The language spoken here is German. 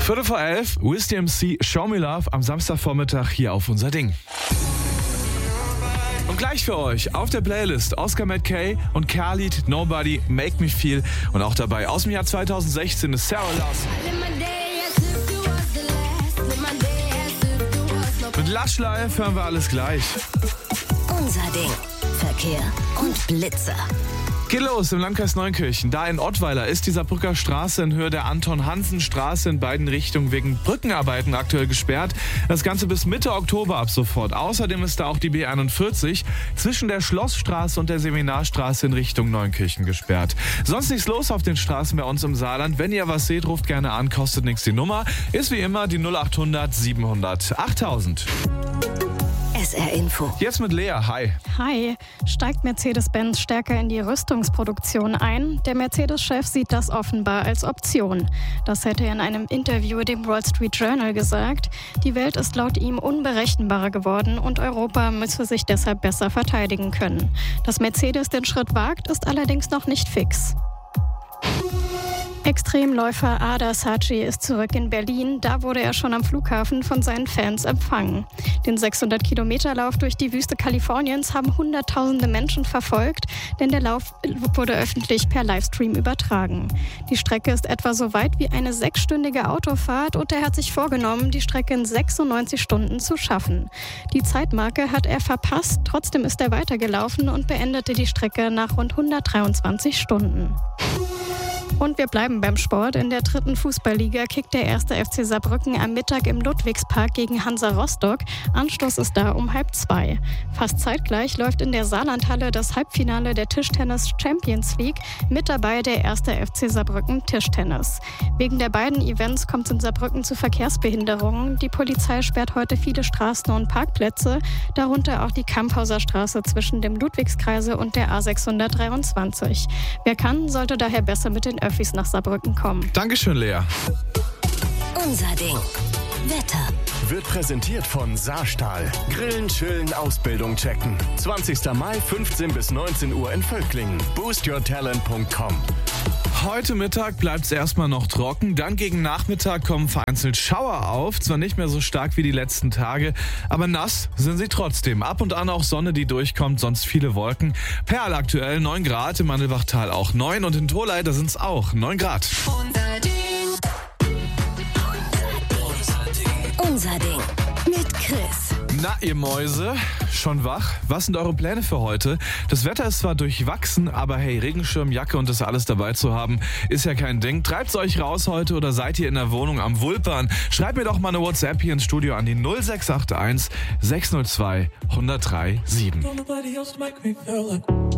11:15, Wiz DMC, Show Me Love am Samstagvormittag hier auf unser Ding. Und gleich für euch auf der Playlist Oscar McKay und Khalid, Nobody, Make Me Feel. Und auch dabei aus dem Jahr 2016 ist Sarah Larson. Mit Lush Live hören wir alles gleich. Unser Ding. Verkehr und Blitzer. Geht los im Landkreis Neunkirchen. Da in Ottweiler ist die Saarbrücker Straße in Höhe der Anton-Hansen-Straße in beiden Richtungen wegen Brückenarbeiten aktuell gesperrt. Das Ganze bis Mitte Oktober ab sofort. Außerdem ist da auch die B41 zwischen der Schlossstraße und der Seminarstraße in Richtung Neunkirchen gesperrt. Sonst nichts los auf den Straßen bei uns im Saarland. Wenn ihr was seht, ruft gerne an, kostet nichts. Die Nummer ist wie immer die 0800 700 8000. SR Info. Jetzt mit Lea. Hi. Hi. Steigt Mercedes-Benz stärker in die Rüstungsproduktion ein? Der Mercedes-Chef sieht das offenbar als Option. Das hätte er in einem Interview dem Wall Street Journal gesagt. Die Welt ist laut ihm unberechenbarer geworden und Europa müsse sich deshalb besser verteidigen können. Dass Mercedes den Schritt wagt, ist allerdings noch nicht fix. Extremläufer Ada Saci ist zurück in Berlin. Da wurde er schon am Flughafen von seinen Fans empfangen. Den 600-Kilometer-Lauf durch die Wüste Kaliforniens haben Hunderttausende Menschen verfolgt, denn der Lauf wurde öffentlich per Livestream übertragen. Die Strecke ist etwa so weit wie eine 6-stündige Autofahrt und er hat sich vorgenommen, die Strecke in 96 Stunden zu schaffen. Die Zeitmarke hat er verpasst, trotzdem ist er weitergelaufen und beendete die Strecke nach rund 123 Stunden. Und wir bleiben beim Sport. In der 3. Fußballliga kickt der 1. FC Saarbrücken am Mittag im Ludwigspark gegen Hansa Rostock. Anstoß ist da um 1:30. Fast zeitgleich läuft in der Saarlandhalle das Halbfinale der Tischtennis Champions League. Mit dabei der 1. FC Saarbrücken Tischtennis. Wegen der beiden Events kommt es in Saarbrücken zu Verkehrsbehinderungen. Die Polizei sperrt heute viele Straßen und Parkplätze, darunter auch die Kamphauser Straße zwischen dem Ludwigskreisel und der A623. Wer kann, sollte daher besser mit den Öffis nach Saarbrücken kommen. Dankeschön, Lea. Unser Ding. Wetter. Wird präsentiert von Saarstahl. Grillen, chillen, Ausbildung checken. 20. Mai, 15 bis 19 Uhr in Völklingen. boostyourtalent.com. Heute Mittag bleibt es erstmal noch trocken, dann gegen Nachmittag kommen vereinzelt Schauer auf, zwar nicht mehr so stark wie die letzten Tage, aber nass sind sie trotzdem. Ab und an auch Sonne, die durchkommt, sonst viele Wolken. Perl aktuell 9 Grad, im Mandelbachtal auch 9 und in Tholey, da sind es auch 9 Grad. Unser Ding. Mit Chris. Na, ihr Mäuse, schon wach? Was sind eure Pläne für heute? Das Wetter ist zwar durchwachsen, aber hey, Regenschirm, Jacke und das alles dabei zu haben, ist ja kein Ding. Treibt's euch raus heute oder seid ihr in der Wohnung am Wulpern? Schreibt mir doch mal eine WhatsApp hier ins Studio an die 0681 602 1037.